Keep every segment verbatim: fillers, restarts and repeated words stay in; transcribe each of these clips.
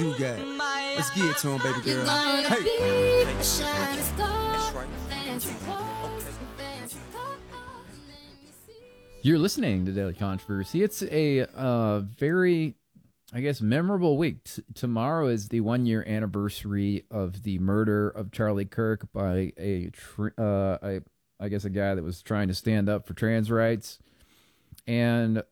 do got. Let's get it to him, baby girl. Hey. You're listening to Daily Controversy. It's a uh, very, I guess, memorable week. T- tomorrow is the one-year anniversary of the murder of Charlie Kirk by a, tr- uh, a, I guess, a guy that was trying to stand up for trans rights. And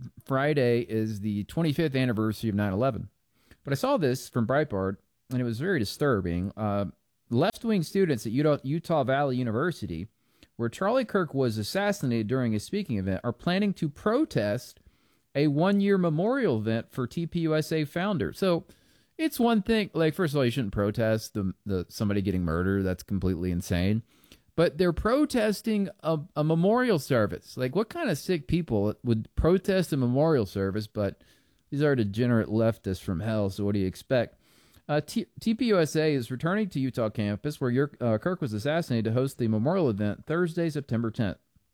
Friday is the twenty-fifth anniversary of nine eleven. But I saw this from Breitbart, and it was very disturbing. Uh, left-wing students at Utah, Utah Valley University, where Charlie Kirk was assassinated during a speaking event, are planning to protest a one-year memorial event for T P U S A founder. So it's one thing, like, first of all, you shouldn't protest the, the somebody getting murdered. That's completely insane. But they're protesting a, a memorial service. Like, what kind of sick people would protest a memorial service? But these are degenerate leftists from hell, so what do you expect? Uh, T- TPUSA is returning to Utah campus, where your, uh, Kirk was assassinated, to host the memorial event Thursday, September tenth,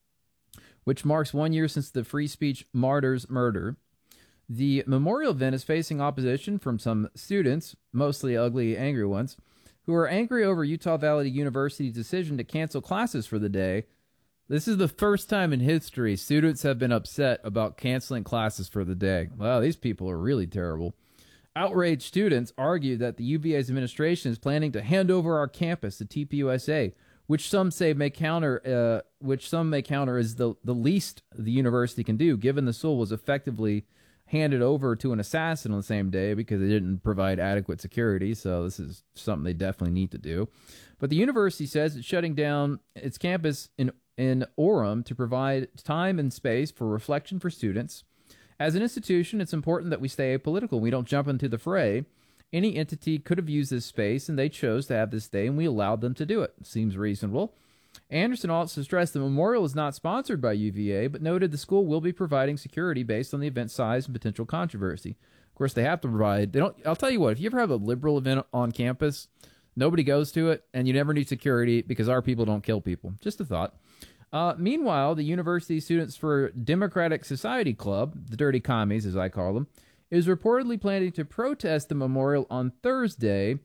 which marks one year since the free speech martyr's murder. The memorial event is facing opposition from some students, mostly ugly, angry ones, who are angry over Utah Valley University's decision to cancel classes for the day. This is the first time in history students have been upset about canceling classes for the day. Wow, these people are really terrible. Outraged students argue that the U V A's administration is planning to hand over our campus to T P U S A, which some say may counter, uh, which some may counter as the, the least the university can do, given the school was effectively handed over to an assassin on the same day because they didn't provide adequate security. So this is something they definitely need to do. But the university says it's shutting down its campus in, in Orem to provide time and space for reflection for students. As an institution, it's important that we stay apolitical. We don't jump into the fray. Any entity could have used this space, and they chose to have this day, and we allowed them to do it. Seems reasonable. Anderson also stressed the memorial is not sponsored by U V A, but noted the school will be providing security based on the event size and potential controversy. Of course, they have to provide. They don't. I'll tell you what. If you ever have a liberal event on campus, nobody goes to it, and you never need security because our people don't kill people. Just a thought. Uh, meanwhile, the University Students for Democratic Society Club, the Dirty Commies as I call them, is reportedly planning to protest the memorial on Thursday,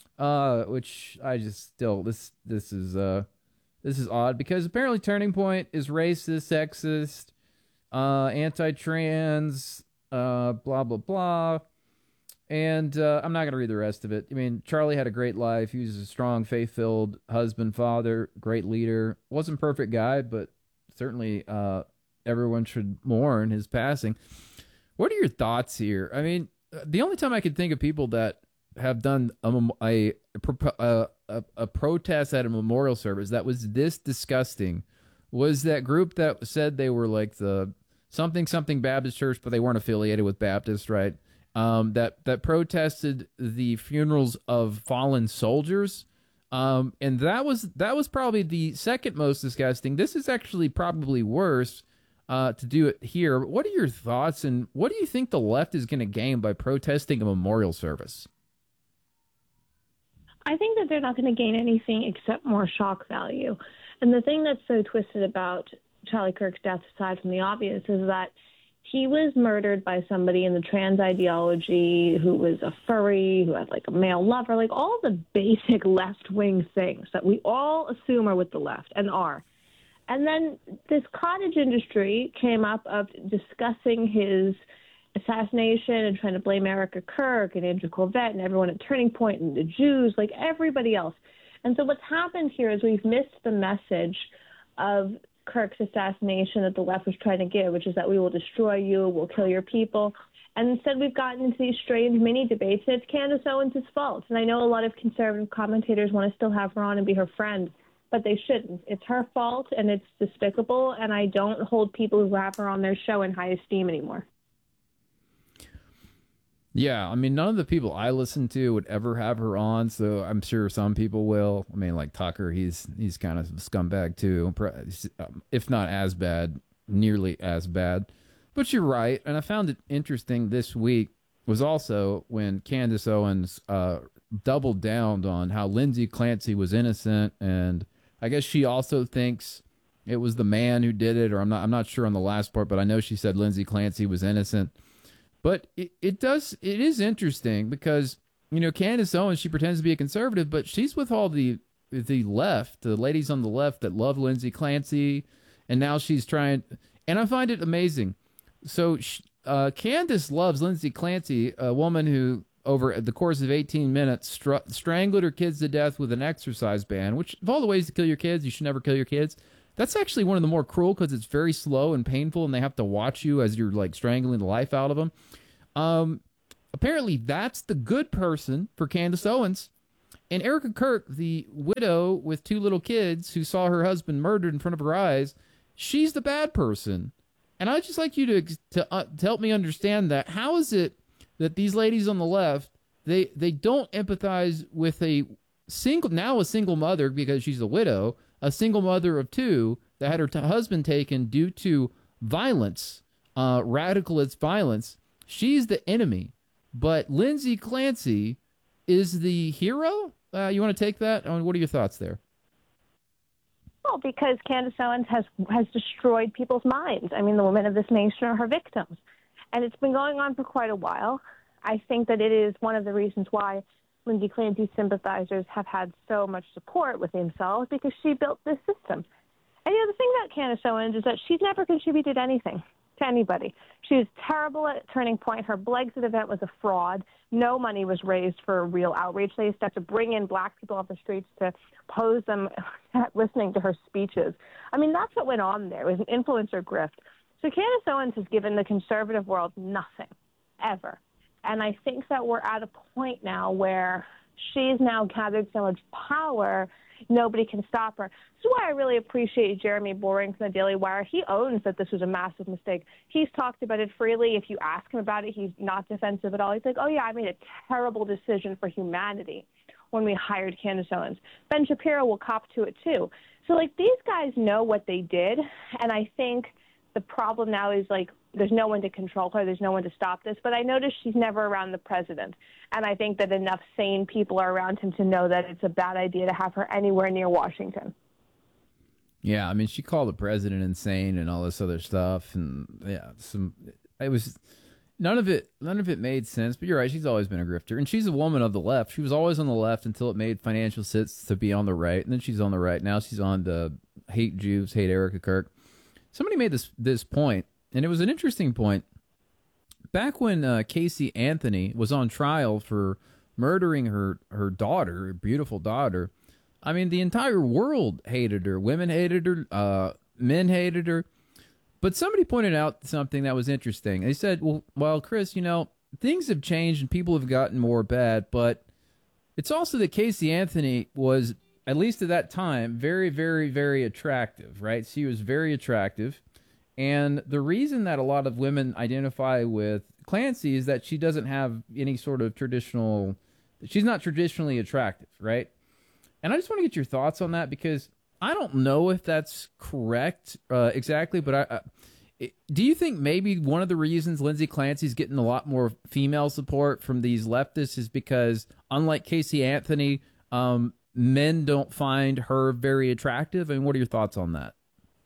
uh, which I just still this this is. Uh, This is odd because apparently Turning Point is racist, sexist, uh, anti-trans, uh, blah, blah, blah. And uh, I'm not going to read the rest of it. I mean, Charlie had a great life. He was a strong, faith-filled husband, father, great leader. Wasn't a perfect guy, but certainly uh, everyone should mourn his passing. What are your thoughts here? I mean, the only time I could think of people that have done a, a, a, a, a protest at a memorial service that was this disgusting was that group that said they were like the something something Baptist church, but they weren't affiliated with Baptist, right? Um, that that protested the funerals of fallen soldiers, um, and that was that was probably the second most disgusting. This is actually probably worse uh, to do it here. What are your thoughts, and what do you think the left is going to gain by protesting a memorial service? I think that they're not going to gain anything except more shock value. And the thing that's so twisted about Charlie Kirk's death, aside from the obvious, is that he was murdered by somebody in the trans ideology who was a furry, who had like a male lover, like all the basic left-wing things that we all assume are with the left and are. And then this cottage industry came up of discussing his assassination and trying to blame Erica Kirk and Andrew Corvette and everyone at Turning Point and the Jews, like everybody else. And so what's happened here is we've missed the message of Kirk's assassination that the left was trying to give, which is that we will destroy you, we'll kill your people. And instead we've gotten into these strange mini debates, and it's Candace Owens' fault. And I know a lot of conservative commentators want to still have her on and be her friend, but they shouldn't. It's her fault, and it's despicable, and I don't hold people who have her on their show in high esteem anymore. Yeah, I mean, none of the people I listen to would ever have her on, so I'm sure some people will. I mean, like Tucker, he's he's kind of a scumbag too, if not as bad, nearly as bad. But you're right, and I found it interesting this week was also when Candace Owens uh, doubled down on how Lindsay Clancy was innocent, and I guess she also thinks it was the man who did it, or I'm not I'm not sure on the last part, but I know she said Lindsay Clancy was innocent. But it, it does, it is interesting because, you know, Candace Owens, she pretends to be a conservative, but she's with all the the left, the ladies on the left that love Lindsay Clancy, and now she's trying, and I find it amazing. So uh, Candace loves Lindsay Clancy, a woman who, over the course of eighteen minutes, str- strangled her kids to death with an exercise band, which, of all the ways to kill your kids, you should never kill your kids. That's actually one of the more cruel because it's very slow and painful, and they have to watch you as you're like strangling the life out of them. Um, apparently, that's the good person for Candace Owens. And Erica Kirk, the widow with two little kids who saw her husband murdered in front of her eyes, she's the bad person. And I'd just like you to to, uh, to help me understand that. How is it that these ladies on the left, they they don't empathize with a single, now a single mother because she's a widow, a single mother of two that had her t- husband taken due to violence, uh, radicalist violence. She's the enemy. But Lindsay Clancy is the hero? Uh, you want to take that? I mean, what are your thoughts there? Well, because Candace Owens has has destroyed people's minds. I mean, the women of this nation are her victims. And it's been going on for quite a while. I think that it is one of the reasons why Lindsay Clancy sympathizers have had so much support with themselves, because she built this system. And, you know, the thing about Candace Owens is that she's never contributed anything to anybody. She was terrible at Turning Point. Her Blexit event was a fraud. No money was raised for a real outreach. They used to have to bring in black people off the streets to pose them listening to her speeches. I mean, that's what went on there. It was an influencer grift. So Candace Owens has given the conservative world nothing, ever. And I think that we're at a point now where she's now gathered so much power, nobody can stop her. This is why I really appreciate Jeremy Boring from the Daily Wire. He owns that this was a massive mistake. He's talked about it freely. If you ask him about it, he's not defensive at all. He's like, oh, yeah, I made a terrible decision for humanity when we hired Candace Owens. Ben Shapiro will cop to it, too. So, like, these guys know what they did, and I think the problem now is, like, there's no one to control her. There's no one to stop this. But I noticed she's never around the president. And I think that enough sane people are around him to know that it's a bad idea to have her anywhere near Washington. Yeah, I mean, she called the president insane and all this other stuff. And, yeah, some it was none of it none of it made sense. But you're right. She's always been a grifter. And she's a woman of the left. She was always on the left until it made financial sense to be on the right. And then she's on the right. Now she's on the hate Jews, hate Erica Kirk. Somebody made this this point. And it was an interesting point. Back when uh, Casey Anthony was on trial for murdering her, her daughter, her beautiful daughter, I mean, the entire world hated her. Women hated her. Uh, men hated her. But somebody pointed out something that was interesting. They said, well, well, Chris, you know, things have changed and people have gotten more bad, but it's also that Casey Anthony was, at least at that time, very, very, very attractive, right? She was very attractive. And the reason that a lot of women identify with Clancy is that she doesn't have any sort of traditional, she's not traditionally attractive, right? And I just want to get your thoughts on that, because I don't know if that's correct uh, exactly, but I, I, do you think maybe one of the reasons Lindsay Clancy's getting a lot more female support from these leftists is because, unlike Casey Anthony, um, men don't find her very attractive? I mean, what are your thoughts on that?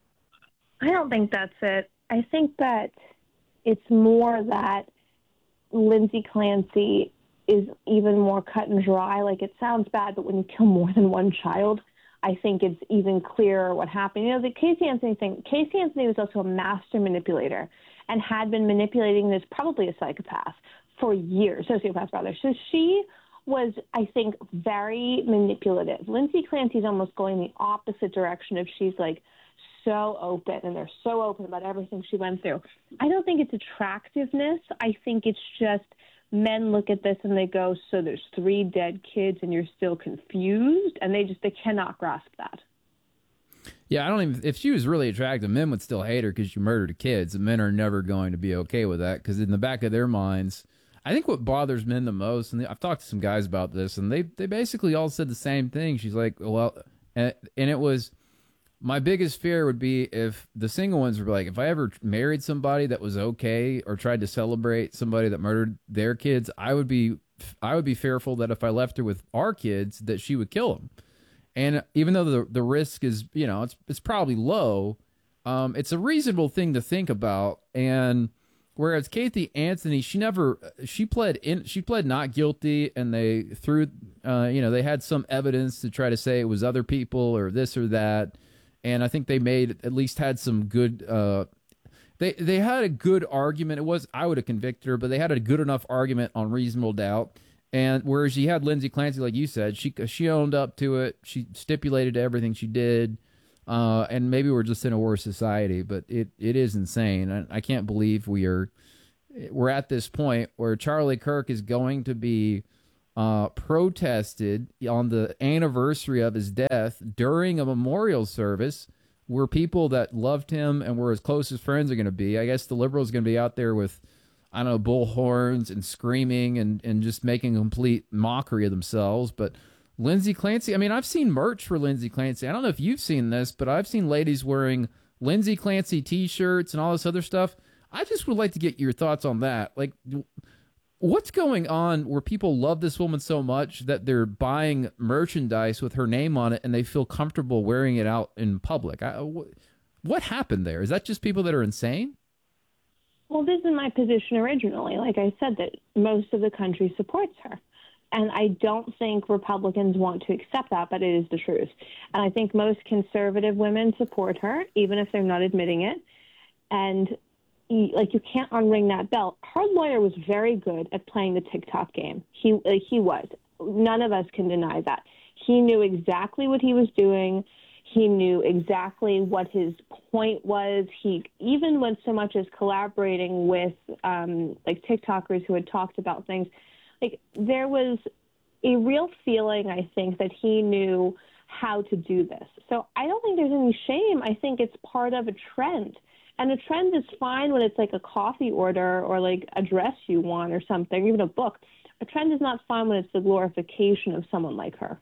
I don't think that's it. I think that it's more that Lindsay Clancy is even more cut and dry. Like, it sounds bad, but when you kill more than one child, I think it's even clearer what happened. You know, the Casey Anthony thing, Casey Anthony was also a master manipulator and had been manipulating this, probably a psychopath, for years, sociopath rather. So she was, I think, very manipulative. Lindsay Clancy's almost going the opposite direction if she's like, so open, and they're so open about everything she went through. I don't think it's attractiveness. I think it's just men look at this and they go, so there's three dead kids and you're still confused, and they just they cannot grasp that. Yeah, I don't even, if she was really attractive, men would still hate her because she murdered kids, and men are never going to be okay with that, because in the back of their minds, I think what bothers men the most, and I've talked to some guys about this, and they, they basically all said the same thing. She's like, well, and, and it was, my biggest fear would be if the single ones were like, if I ever married somebody that was okay or tried to celebrate somebody that murdered their kids, I would be I would be fearful that if I left her with our kids, that she would kill them. And even though the the risk is, you know, it's it's probably low, um, it's a reasonable thing to think about. And whereas Kathy Anthony, she never she pled in she pled not guilty, and they threw uh, you know they had some evidence to try to say it was other people or this or that, and I think they made at least had some good. Uh, they they had a good argument. It was I would have convicted her, but they had a good enough argument on reasonable doubt. And whereas you had Lindsay Clancy, like you said, she she owned up to it. She stipulated to everything she did. Uh, and maybe we're just in a worse society, but it, it is insane. I, I can't believe we are we're at this point where Charlie Kirk is going to be uh, protested on the anniversary of his death during a memorial service where people that loved him and were his closest friends are going to be. I guess the liberals are going to be out there with, I don't know, bullhorns and screaming and, and just making a complete mockery of themselves. But Lindsay Clancy, I mean, I've seen merch for Lindsay Clancy. I don't know if you've seen this, but I've seen ladies wearing Lindsay Clancy T-shirts and all this other stuff. I just would like to get your thoughts on that. Like, what's going on where people love this woman so much that they're buying merchandise with her name on it and they feel comfortable wearing it out in public? I, what happened there? Is that just people that are insane? Well, this is my position originally. Like I said, that most of the country supports her. And I don't think Republicans want to accept that, but it is the truth. And I think most conservative women support her, even if they're not admitting it. And, like, you can't unring that bell. Her lawyer was very good at playing the TikTok game. He, like, he was. None of us can deny that. He knew exactly what he was doing. He knew exactly what his point was. He even went so much as collaborating with, um, like, TikTokers who had talked about things. Like, there was a real feeling, I think, that he knew how to do this. So I don't think there's any shame. I think it's part of a trend. And a trend is fine when it's like a coffee order or like a dress you want or something, even a book. A trend is not fine when it's the glorification of someone like her.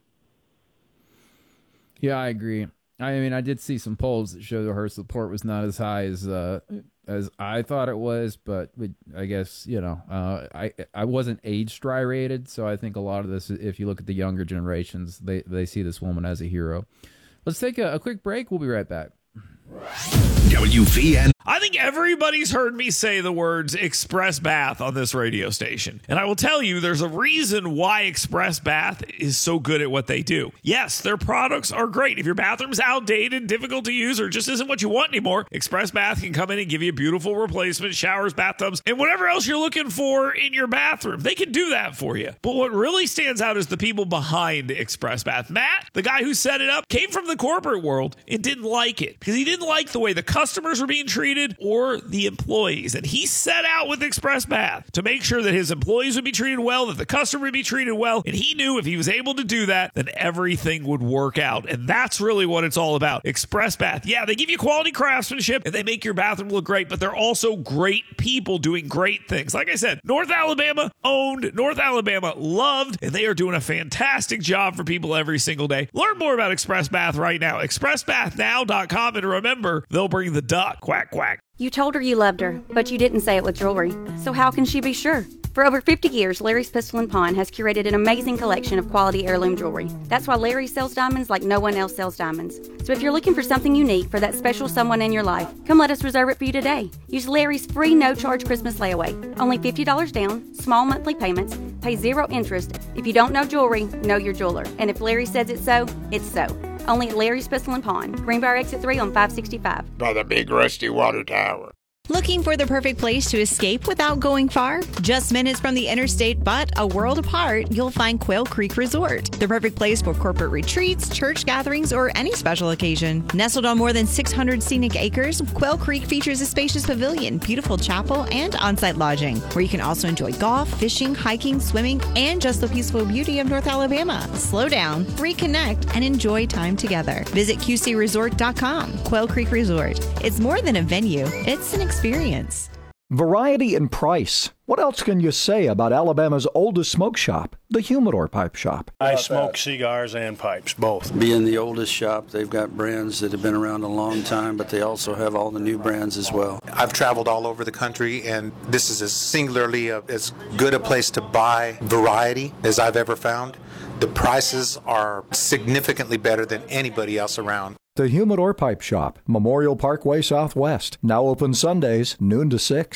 Yeah, I agree. I mean, I did see some polls that showed her support was not as high as uh, as I thought it was, but I guess, you know, uh, I I wasn't age striated, so I think a lot of this, if you look at the younger generations, they, they see this woman as a hero. Let's take a, a quick break. We'll be right back. W V N. I think everybody's heard me say the words Express Bath on this radio station. And I will tell you, there's a reason why Express Bath is so good at what they do. Yes, their products are great. If your bathroom's outdated, difficult to use, or just isn't what you want anymore, Express Bath can come in and give you a beautiful replacement, showers, bathtubs, and whatever else you're looking for in your bathroom. They can do that for you. But what really stands out is the people behind Express Bath. Matt, the guy who set it up, came from the corporate world and didn't like it because he didn't like the way the customers were being treated or the employees. And he set out with Express Bath to make sure that his employees would be treated well, that the customer would be treated well. And he knew if he was able to do that, then everything would work out. And that's really what it's all about. Express Bath. Yeah, they give you quality craftsmanship and they make your bathroom look great, but they're also great people doing great things. Like I said, North Alabama owned, North Alabama loved, and they are doing a fantastic job for people every single day. Learn more about Express Bath right now. express bath now dot com. And remember, they'll bring the duck. Quack, quack. You told her you loved her, but you didn't say it with jewelry. So how can she be sure? For over fifty years, Larry's Pistol and Pawn has curated an amazing collection of quality heirloom jewelry. That's why Larry sells diamonds like no one else sells diamonds. So if you're looking for something unique for that special someone in your life, come let us reserve it for you today. Use Larry's free no-charge Christmas layaway. Only fifty dollars down, small monthly payments, pay zero interest. If you don't know jewelry, know your jeweler. And if Larry says it's so, it's so. Only at Larry's Pistol and Pawn, Greenbrier Exit three on five sixty-five. By the big rusty water tower. Looking for the perfect place to escape without going far? Just minutes from the interstate, but a world apart, you'll find Quail Creek Resort. The perfect place for corporate retreats, church gatherings, or any special occasion. Nestled on more than six hundred scenic acres, Quail Creek features a spacious pavilion, beautiful chapel, and on-site lodging, where you can also enjoy golf, fishing, hiking, swimming, and just the peaceful beauty of North Alabama. Slow down, reconnect, and enjoy time together. Visit Q C resort dot com. Quail Creek Resort. It's more than a venue. It's an experience. Experience. Variety and price. What else can you say about Alabama's oldest smoke shop, the Humidor Pipe Shop? I smoke cigars and pipes, both. Being the oldest shop, they've got brands that have been around a long time, but they also have all the new brands as well. I've traveled all over the country, and this is as singularly a, as good a place to buy variety as I've ever found. The prices are significantly better than anybody else around. The Humidor Pipe Shop, Memorial Parkway Southwest. Now open Sundays, noon to six.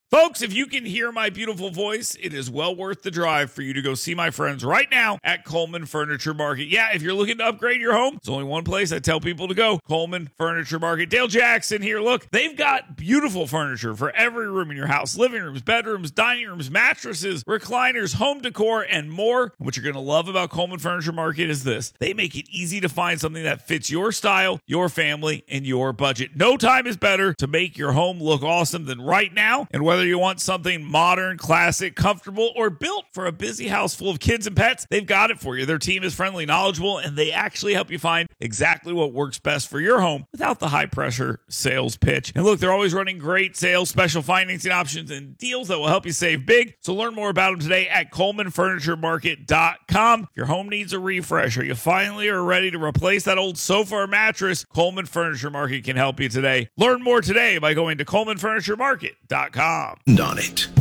Folks, if you can hear my beautiful voice, it is well worth the drive for you to go see my friends right now at Coleman Furniture Market. Yeah, if you're looking to upgrade your home, there's only one place I tell people to go, Coleman Furniture Market. Dale Jackson here. Look, they've got beautiful furniture for every room in your house. Living rooms, bedrooms, dining rooms, mattresses, recliners, home decor, and more. And what you're going to love about Coleman Furniture Market is this. They make it easy to find something that fits your style, your family, and your budget. No time is better to make your home look awesome than right now. And whether Whether you want something modern, classic, comfortable, or built for a busy house full of kids and pets, they've got it for you. Their team is friendly, knowledgeable, and they actually help you find exactly what works best for your home without the high-pressure sales pitch. And look, they're always running great sales, special financing options, and deals that will help you save big. So learn more about them today at Coleman Furniture Market dot com. If your home needs a refresh or you finally are ready to replace that old sofa or mattress, Coleman Furniture Market can help you today. Learn more today by going to Coleman Furniture Market dot com. On it.